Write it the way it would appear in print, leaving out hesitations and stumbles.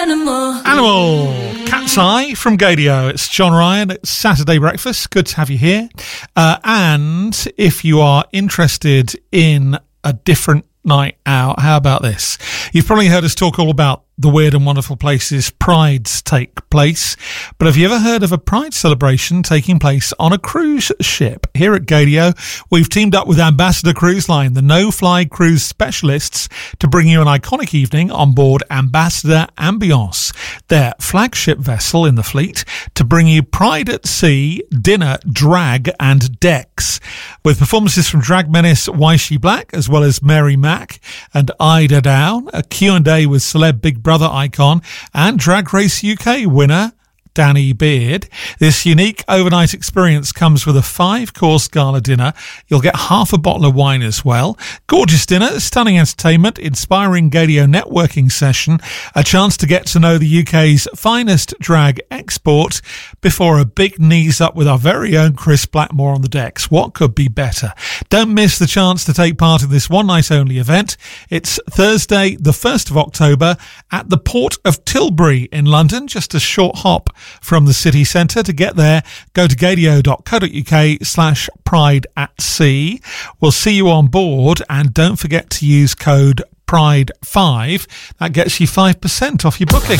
Animal Cat's Eye from Gadio. It's John Ryan. It's Saturday Breakfast. Good to have you here. And if you are interested in a different night out, how about this? You've probably heard us talk all about the weird and wonderful places prides take place, but have you ever heard of a pride celebration taking place on a cruise ship? Here at Gadio, we've teamed up with Ambassador Cruise Line, the no-fly cruise specialists, to bring you an iconic evening on board Ambassador Ambiance, their flagship vessel in the fleet, to bring you Pride at Sea, dinner, drag and decks, with performances from drag menace Waishi Black, as well as Mary Mack and Ida Down, a Q&A with celeb Big Brother icon and Drag Race UK winner Danny Beard. This unique overnight experience comes with a 5-course gala dinner. You'll get half a bottle of wine as well. Gorgeous dinner, stunning entertainment, inspiring Gadio networking session, a chance to get to know the UK's finest drag export before a big knees up with our very own Chris Blackmore on the decks. What could be better? Don't miss the chance to take part in this one night only event. It's Thursday, the 1st of October at the Port of Tilbury in London, just a short hop from the city centre. To get there, go to gadio.co.uk/pride at sea. We'll see you on board, and don't forget to use code PRIDE5. That gets you 5% off your booking.